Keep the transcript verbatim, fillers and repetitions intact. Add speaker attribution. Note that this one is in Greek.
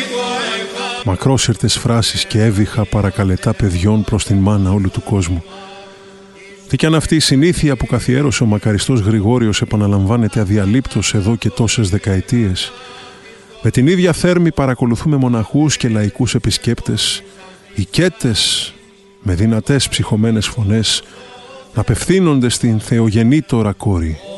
Speaker 1: Μακρόσυρτες φράσεις και έβυχα παρακαλετά παιδιών προς την μάνα όλου του κόσμου. Τι κι αν αυτή η συνήθεια που καθιέρωσε ο μακαριστός Γρηγόριος επαναλαμβάνεται αδιαλείπτως εδώ και τόσες δεκαετίες. Με την ίδια θέρμη παρακολουθούμε μοναχούς και λαϊκούς επισκέπτες, οικέτες με δυνατές ψυχωμένες φωνές να απευθύνονται στην θεογεννήτωρα κόρη.